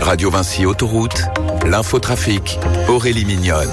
Radio Vinci Autoroute, l'infotrafic, Aurélie Mignonne.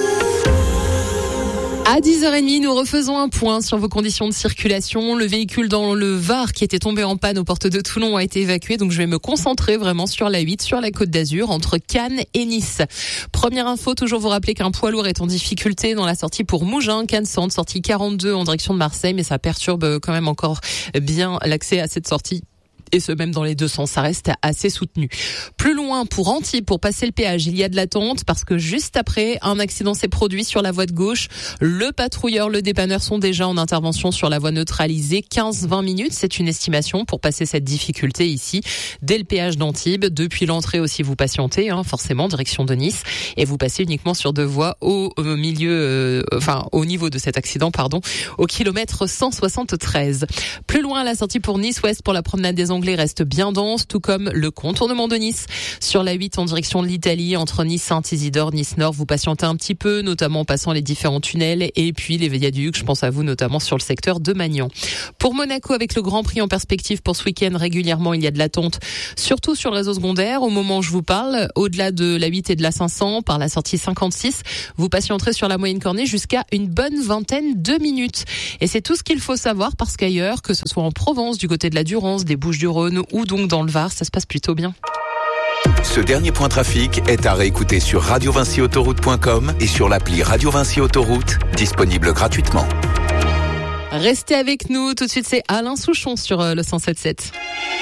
À 10h30, nous refaisons un point sur vos conditions de circulation. Le véhicule dans le Var qui était tombé en panne aux portes de Toulon a été évacué. Donc je vais me concentrer vraiment sur la 8, sur la Côte d'Azur, entre Cannes et Nice. Première info, toujours vous rappeler qu'un poids lourd est en difficulté dans la sortie pour Mougins, Cannes-Centre, sortie 42 en direction de Marseille. Mais ça perturbe quand même encore bien l'accès à cette sortie. Et ce même dans les deux sens, ça reste assez soutenu. Plus loin, pour Antibes, pour passer le péage, il y a de l'attente parce que juste après, un accident s'est produit sur la voie de gauche. Le patrouilleur, le dépanneur sont déjà en intervention sur la voie neutralisée. 15-20 minutes, c'est une estimation pour passer cette difficulté ici, dès le péage d'Antibes. Depuis l'entrée aussi, vous patientez, forcément, direction de Nice. Et vous passez uniquement sur deux voies au niveau de cet accident, au kilomètre 173. Plus loin, la sortie pour Nice-Ouest, pour la promenade des Anglais reste bien dense, tout comme le contournement de Nice. Sur la 8 en direction de l'Italie, entre Nice-Saint-Isidore, Nice-Nord, vous patientez un petit peu, notamment en passant les différents tunnels et puis les viaducs, je pense à vous notamment sur le secteur de Magnan. Pour Monaco, avec le Grand Prix en perspective pour ce week-end, régulièrement il y a de l'attente, surtout sur le réseau secondaire. Au moment où je vous parle, au-delà de la 8 et de la 500, par la sortie 56, vous patienterez sur la moyenne cornée jusqu'à une bonne vingtaine de minutes. Et c'est tout ce qu'il faut savoir parce qu'ailleurs, que ce soit en Provence, du côté de la Durance, des Bouches-du-Rhône ou donc dans le Var, ça se passe plutôt bien. Ce dernier point trafic est à réécouter sur radiovinciautoroute.com et sur l'appli Radio Vinci Autoroute, disponible gratuitement. Restez avec nous, tout de suite c'est Alain Souchon sur le 107.7.